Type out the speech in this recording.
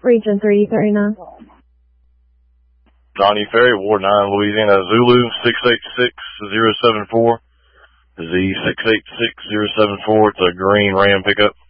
Region 339. Johnny Ferry, Ward 9, Louisiana, Zulu 686074. Z686074. It's a green Ram pickup.